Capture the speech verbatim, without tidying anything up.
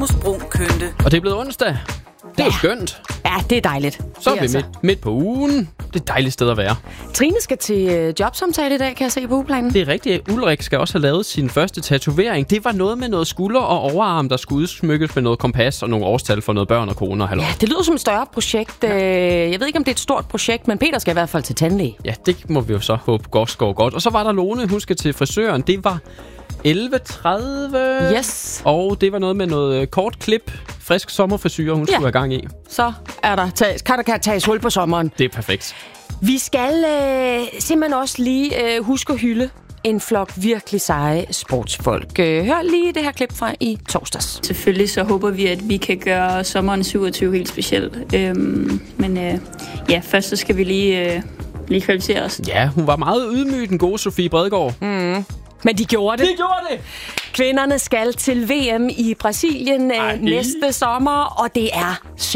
Brun Kønte. Og det er blevet onsdag. Det er Ja. jo skønt. Ja, det er dejligt. Så er Det vi altså. midt, midt på ugen. Det er et dejligt sted at være. Trine skal til øh, jobsamtale i dag, kan jeg se på ugeplanen. Det er rigtigt. Ulrik skal også have lavet sin første tatovering. Det var noget med noget skulder og overarm, der skulle udsmykkes med noget kompas og nogle årstal for noget børn og koner. Halløj. Ja, det lyder som et større projekt. Ja. Jeg ved ikke, om det er et stort projekt, men Peter skal i hvert fald til tandlæge. Ja, det må vi jo så håbe godt går godt. Og så var der Lone, hun skal til frisøren. Det var elleve tredive. Yes. Og det var noget med noget kort klip, frisk sommerfrisyre, hun Ja. skulle have gang i. Så er der tages, kan der kan tages hul på sommeren. Det er perfekt. Vi skal øh, simpelthen også lige øh, huske at hylde en flok virkelig seje sportsfolk. Øh, hør lige det her klip fra i torsdags. Selvfølgelig så håber vi, at vi kan gøre sommeren syvogtyve helt specielt. Øhm, men øh, ja, først så skal vi lige, øh, lige kvalificere os. Ja, hun var meget ydmyg, den gode Sofie Bredegaard. Mm. Men de gjorde det. De gjorde det! Kvinderne skal til V M i Brasilien øh, næste sommer, og det er